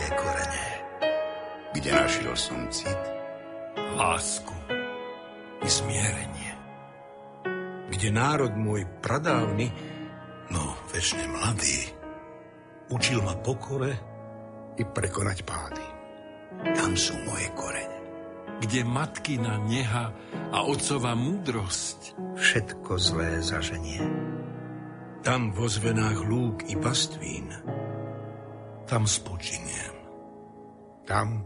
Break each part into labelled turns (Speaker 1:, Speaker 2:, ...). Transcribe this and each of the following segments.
Speaker 1: moje korene, kde našiel som cit,
Speaker 2: lásku i zmierenie. Kde národ môj pradávny,
Speaker 1: no večne mladý,
Speaker 2: učil ma pokore i prekonať pády.
Speaker 1: Tam sú moje korene.
Speaker 2: Kde matkina neha a otcova múdrosť
Speaker 1: Všetko zlé zaženie.
Speaker 2: tam vo zvenách lúk i pastvín, tam spočiniem. Tam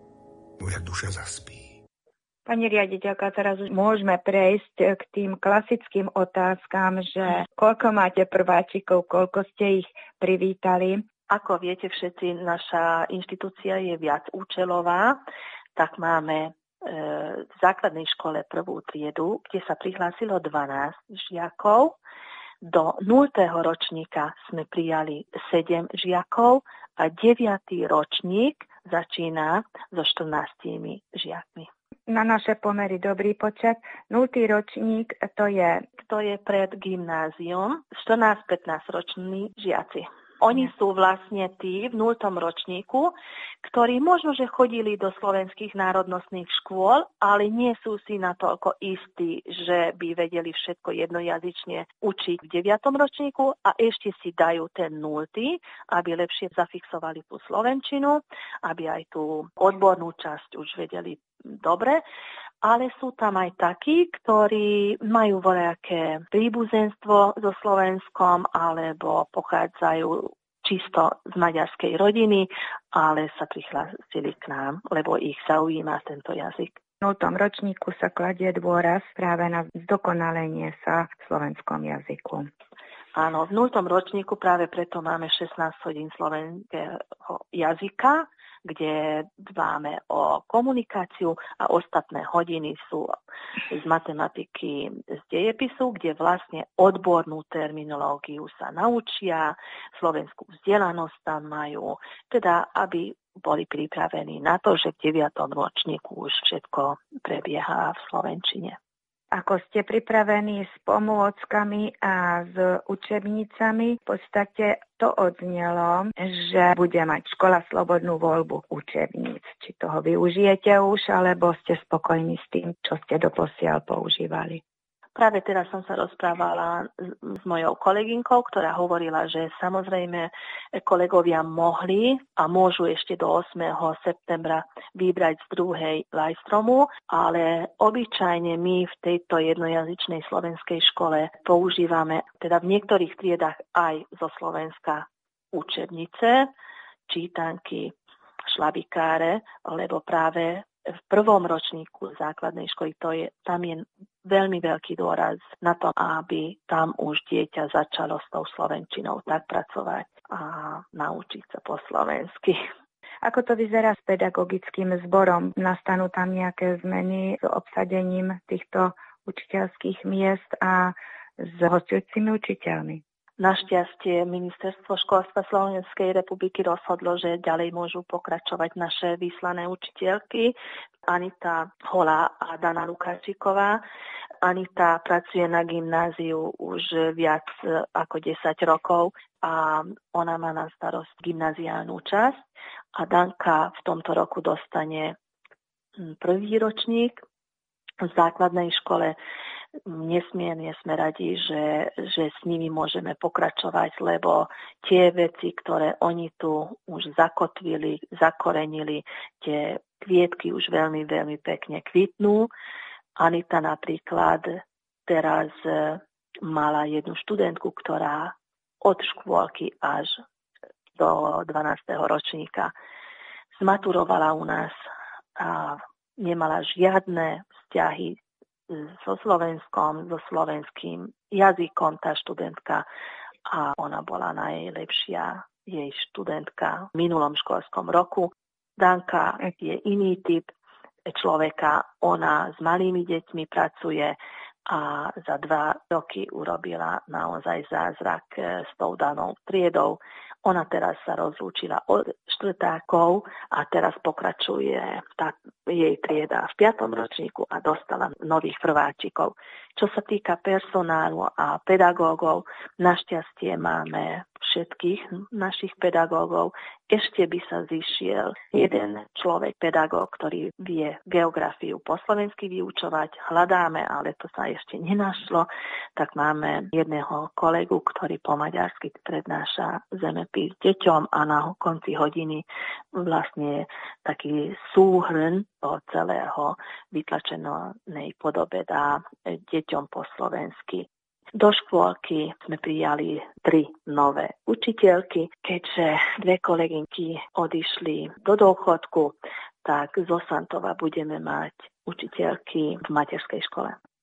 Speaker 2: moja duša zaspí.
Speaker 3: Pani riaditeľka, teraz už môžeme prejsť k tým klasickým otázkam, že koľko máte prváčikov, koľko ste ich privítali?
Speaker 4: Ako viete všetci, naša inštitúcia je viacúčelová, tak máme v základnej škole prvú triedu, kde sa prihlásilo 12 žiakov. Do 0. ročníka sme prijali 7 žiakov a 9. ročník začína so 14 žiakmi.
Speaker 3: Na naše pomery dobrý počet. 0. ročník to je
Speaker 4: pred gymnázium, 14-15 roční žiaci. Oni sú vlastne tí v 0. ročníku, ktorí možno, že chodili do slovenských národnostných škôl, ale nie sú si natoľko istí, že by vedeli všetko jednojazyčne učiť v 9. ročníku a ešte si dajú ten 0., aby lepšie zafixovali tú slovenčinu, aby aj tú odbornú časť už vedeli dobre. Ale sú tam aj takí, ktorí majú voľaké príbuzenstvo so Slovenskom alebo pochádzajú čisto z maďarskej rodiny, ale sa prihlásili k nám, lebo ich zaujíma tento jazyk.
Speaker 3: V 0. ročníku sa kladie dôraz práve na zdokonalenie sa v slovenskom jazyku.
Speaker 4: Áno, v 0. ročníku práve preto máme 16 hodín slovenského jazyka, kde dbáme o komunikáciu a ostatné hodiny sú z matematiky, z dejepisu, kde vlastne odbornú terminológiu sa naučia, slovenskú vzdelanosť tam majú, teda aby boli pripravení na to, že v 9. ročníku už všetko prebieha v slovenčine.
Speaker 3: Ako ste pripravení s pomôckami a s učebnicami, v podstate to odznelo, že bude mať škola slobodnú voľbu učebníc. Či toho využijete už, alebo ste spokojní s tým, čo ste doposiaľ používali?
Speaker 4: Práve teraz som sa rozprávala s mojou kolegynkou, ktorá hovorila, že samozrejme kolegovia mohli a môžu ešte do 8. septembra vybrať z druhej Lajstromu, ale obyčajne my v tejto jednojazyčnej slovenskej škole používame teda v niektorých triedách aj zo Slovenska učebnice, čítanky, šlabikáre, lebo práve v prvom ročníku základnej školy tam je veľmi veľký dôraz na to, aby tam už dieťa začalo s tou slovenčinou tak pracovať a naučiť sa po slovensky.
Speaker 3: Ako to vyzerá s pedagogickým zborom? Nastanú tam nejaké zmeny s obsadením týchto učiteľských miest a s hostujúcimi učiteľmi?
Speaker 4: Našťastie Ministerstvo školstva Slovenskej republiky rozhodlo, že ďalej môžu pokračovať naše vyslané učiteľky. Anita Holá a Dana Lukáčiková. Anita pracuje na gymnáziu už viac ako 10 rokov a ona má na starosť gymnáziálnu časť. A Danka v tomto roku dostane prvý ročník v základnej škole. Nesmierne sme radi, že s nimi môžeme pokračovať, lebo tie veci, ktoré oni tu už zakotvili, zakorenili, tie kvietky už veľmi, veľmi pekne kvitnú. Anita napríklad teraz mala jednu študentku, ktorá od škôlky až do 12. ročníka zmaturovala u nás a nemala žiadne vzťahy so Slovenskom, so slovenským jazykom tá študentka a ona bola najlepšia jej študentka v minulom školskom roku. Danka je iný typ človeka, ona s malými deťmi pracuje a za 2 roky urobila naozaj zázrak s tou danou triedou. Ona teraz sa rozlúčila od štvrtákov a teraz pokračuje jej trieda v 5. ročníku a dostala nových prváčikov. Čo sa týka personálu a pedagógov, našťastie máme všetkých našich pedagógov. Ešte by sa zišiel jeden človek, pedagóg, ktorý vie geografiu po slovensky vyučovať. Hľadáme, ale to sa ešte nenašlo. Tak máme jedného kolegu, ktorý po maďarsky prednáša zemepis deťom a na konci hodiny vlastne taký súhrn toho celého vytlačenej podobe dá deťom po slovensky. Do škôlky sme prijali 3 nové učiteľky. Keďže 2 kolegynky odišli do dôchodku, tak zo Santova budeme mať učiteľky v materskej škole.